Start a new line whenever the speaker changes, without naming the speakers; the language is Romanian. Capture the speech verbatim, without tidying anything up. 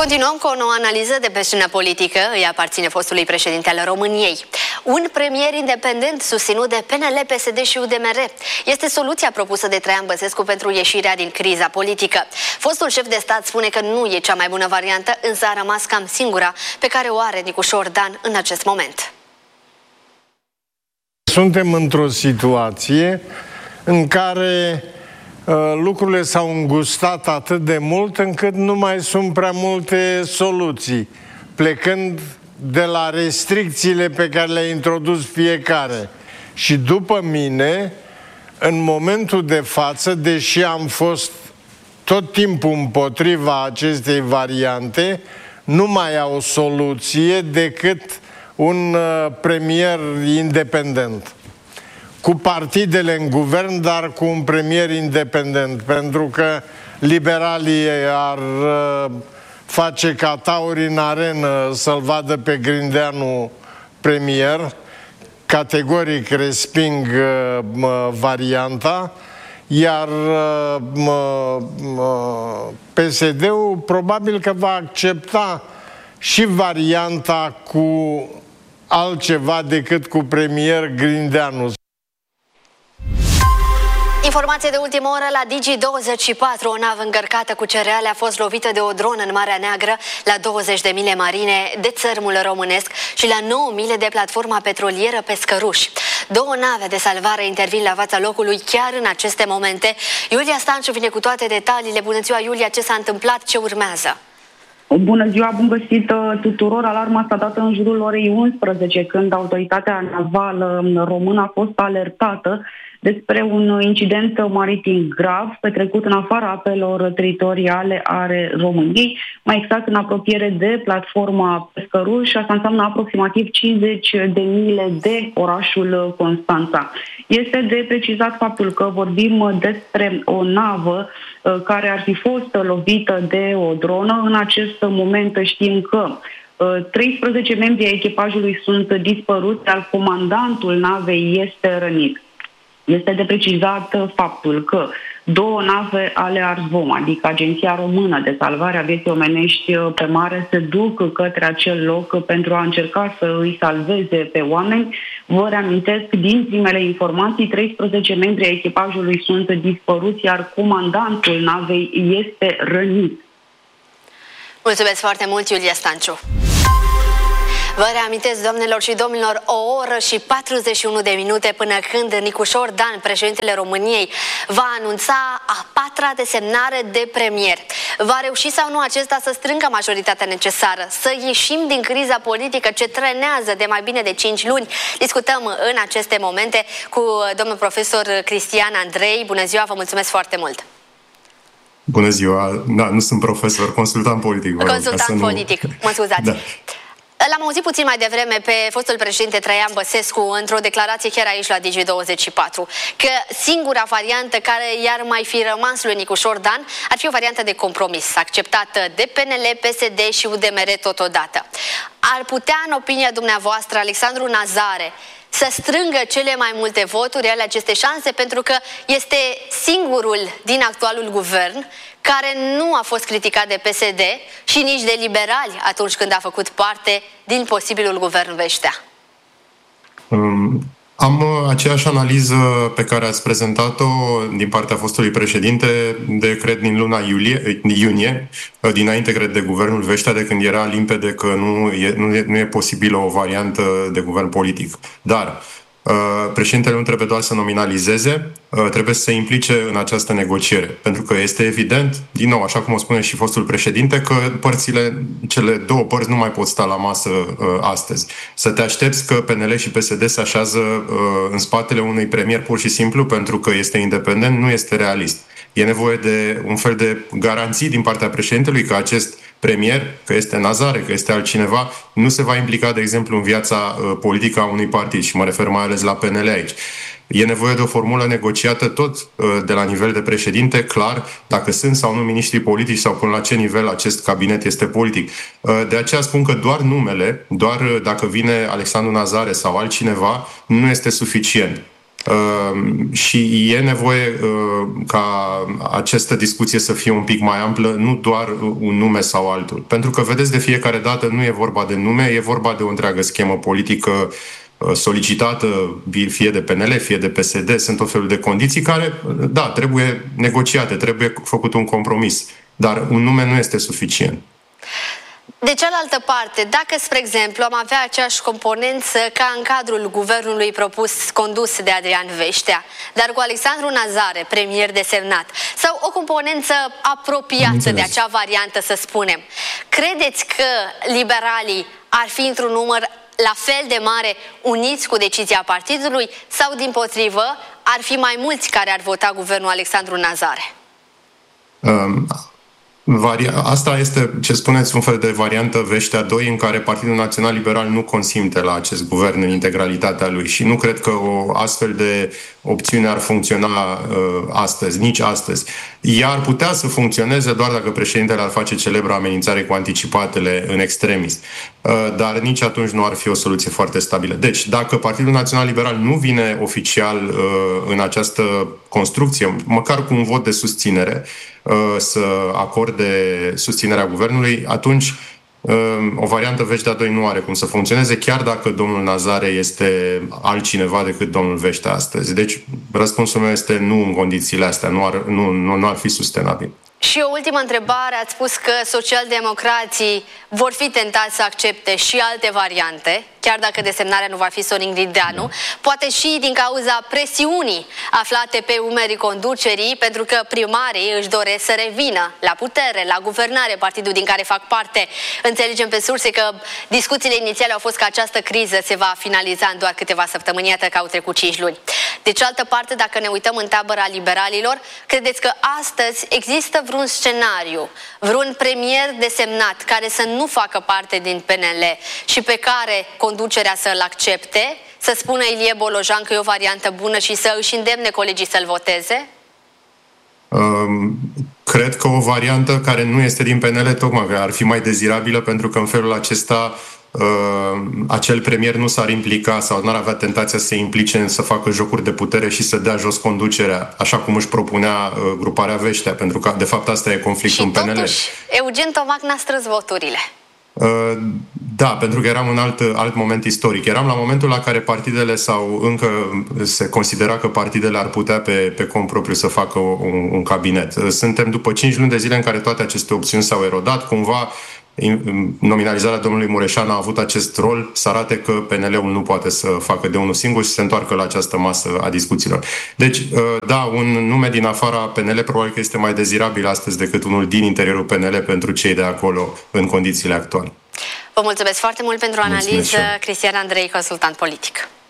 Continuăm cu o nouă analiză de pe scena politică. Îi aparține fostului președinte al României. Un premier independent susținut de P N L, P S D și U D M R este soluția propusă de Traian Băsescu pentru ieșirea din criza politică. Fostul șef de stat spune că nu e cea mai bună variantă, însă a rămas cam singura pe care o are Nicușor Dan în acest moment.
Suntem într-o situație în care uh, lucrurile s-au îngustat atât de mult încât nu mai sunt prea multe soluții, plecând de la restricțiile pe care le-a introdus fiecare. Și după mine, în momentul de față, deși am fost tot timpul împotriva acestei variante, nu mai au o soluție decât un uh, premier independent. Cu partidele în guvern, dar cu un premier independent, pentru că liberalii ar uh, face ca tauri în arenă să-l vadă pe Grindeanu premier, categoric resping uh, varianta, iar uh, uh, P S D-ul probabil că va accepta și varianta cu altceva decât cu premier Grindeanu.
Informație de ultimă oră la Digi douăzeci și patru. O navă încărcată cu cereale a fost lovită de o dronă în Marea Neagră la douăzeci de mile marine de țărmul românesc și la nouă mile de platforma petrolieră Pescăruș. Două nave de salvare intervin la fața locului chiar în aceste momente. Iulia Stanciu vine cu toate detaliile. Bună ziua, Iulia, ce s-a întâmplat, ce urmează?
Bună ziua, bun găsit tuturor. Alarma s-a dat în jurul orei unsprezece, când autoritatea navală română a fost alertată despre un incident maritim grav petrecut în afara apelor teritoriale ale României, mai exact în apropiere de platforma Pescăruș. Asta înseamnă aproximativ cincizeci de mile de orașul Constanța. Este de precizat faptul că vorbim despre o navă care ar fi fost lovită de o dronă. În acest moment știm că treisprezece membri ai echipajului sunt dispăruți, iar comandantul navei este rănit. Este de precizat faptul că două nave ale ARSVOM, adică Agenția Română de Salvare a Vieții Omenești pe mare, se duc către acel loc pentru a încerca să îi salveze pe oameni. Vă reamintesc, din primele informații, treisprezece membri ai echipajului sunt dispăruți, iar comandantul navei este rănit.
Mulțumesc foarte mult, Iulia Stanciu. Vă reamintesc, doamnelor și domnilor, o oră și patruzeci și unu de minute până când Nicușor Dan, președintele României, va anunța a patra desemnare de premier. Va reuși sau nu acesta să strângă majoritatea necesară, să ieșim din criza politică ce trenează de mai bine de cinci luni? Discutăm în aceste momente cu domnul profesor Cristian Andrei. Bună ziua, vă mulțumesc foarte mult!
Bună ziua! Da, nu sunt profesor, consultant politic.
Consultant politic, nu... mă scuzați. Da. L-am auzit puțin mai devreme pe fostul președinte Traian Băsescu într-o declarație chiar aici la Digi douăzeci și patru, că singura variantă care i-ar mai fi rămas lui Nicușor Dan ar fi o variantă de compromis, acceptată de P N L, P S D și U D M R totodată. Ar putea, în opinia dumneavoastră, Alexandru Nazare să strângă cele mai multe voturi, ale aceste șanse, pentru că este singurul din actualul guvern care nu a fost criticat de P S D și nici de liberali atunci când a făcut parte din posibilul guvern Veștea?
Um, am aceeași analiză pe care ați prezentat-o din partea fostului președinte, de, cred, din luna iulie, iunie, dinainte, cred, de guvernul Veștea, de când era limpede că nu e, nu e, nu e posibilă o variantă de guvern politic. Dar președintele nu trebuie doar să nominalizeze, trebuie să se implice în această negociere. Pentru că este evident, din nou, așa cum o spune și fostul președinte, că părțile, cele două părți nu mai pot sta la masă astăzi. Să te aștepți că P N L și P S D se așează în spatele unui premier pur și simplu pentru că este independent, nu este realist. E nevoie de un fel de garanții din partea președintelui că acest premier, că este Nazare, că este altcineva, nu se va implica, de exemplu, în viața uh, politică a unui partid și mă refer mai ales la P N L aici. E nevoie de o formulă negociată tot uh, de la nivel de președinte, clar, dacă sunt sau nu miniștrii politici sau până la ce nivel acest cabinet este politic. Uh, de aceea spun că doar numele, doar uh, dacă vine Alexandru Nazare sau altcineva, nu este suficient. Și e nevoie ca această discuție să fie un pic mai amplă, nu doar un nume sau altul. Pentru că, vedeți, de fiecare dată nu e vorba de nume, e vorba de o întreagă schemă politică solicitată, fie de P N L, fie de P S D, sunt tot felul de condiții care, da, trebuie negociate, trebuie făcut un compromis, dar un nume nu este suficient.
De cealaltă parte, dacă, spre exemplu, am avea aceeași componență ca în cadrul guvernului propus, condus de Adrian Veștea, dar cu Alexandru Nazare, premier desemnat, sau o componență apropiată de acea variantă, să spunem, credeți că liberalii ar fi într-un număr la fel de mare uniți cu decizia partidului sau, dimpotrivă, ar fi mai mulți care ar vota guvernul Alexandru Nazare?
Um. Asta este, ce spuneți, un fel de variantă Veștea doi în care Partidul Național Liberal nu consimte la acest guvern în integralitatea lui și nu cred că o astfel de opțiune ar funcționa uh, astăzi, nici astăzi. Ea ar putea să funcționeze doar dacă președintele ar face celebra amenințare cu anticipatele în extremis. Uh, dar nici atunci nu ar fi o soluție foarte stabilă. Deci, dacă Partidul Național Liberal nu vine oficial uh, în această construcție, măcar cu un vot de susținere, să acorde susținerea guvernului, atunci o variantă Veștea doi nu are cum să funcționeze, chiar dacă domnul Nazare este altcineva decât domnul Veștea astăzi. Deci, răspunsul meu este nu în condițiile astea, nu ar, nu, nu, nu ar fi sustenabil.
Și o ultimă întrebare, ați spus că socialdemocrații vor fi tentați să accepte și alte variante, chiar dacă desemnarea nu va fi Sorin Grindeanu, poate și din cauza presiunii aflate pe umerii conducerii, pentru că primarii își doresc să revină la putere, la guvernare, partidul din care fac parte. Înțelegem pe surse că discuțiile inițiale au fost că această criză se va finaliza în doar câteva săptămâni, iată că au trecut cinci luni. De cealaltă parte, dacă ne uităm în tabăra liberalilor, credeți că astăzi există vreun scenariu, vreun premier desemnat care să nu facă parte din P N L și pe care conducerea să-l accepte, să spună Ilie Bolojan că e o variantă bună și să își îndemne colegii să-l voteze?
Um, cred că o variantă care nu este din P N L tocmai ar fi mai dezirabilă, pentru că în felul acesta uh, acel premier nu s-ar implica sau n-ar avea tentația să se implice, să facă jocuri de putere și să dea jos conducerea, așa cum își propunea uh, gruparea Veștea, pentru că de fapt asta e conflictul în P N L.
Și totuși, Eugen Tomac n-a strâns voturile.
Da, pentru că eram în alt, alt moment istoric. Eram la momentul la care partidele sau încă se considera că partidele ar putea pe, pe cont propriu să facă un, un cabinet. Suntem după cinci luni de zile în care toate aceste opțiuni s-au erodat. Cumva nominalizarea domnului Mureșan a avut acest rol să arate că P N L-ul nu poate să facă de unul singur și să se întoarcă la această masă a discuțiilor. Deci, da, un nume din afara P N L probabil că este mai dezirabil astăzi decât unul din interiorul P N L pentru cei de acolo în condițiile actuale.
Vă mulțumesc foarte mult pentru analiză, Cristian Andrei, consultant politic.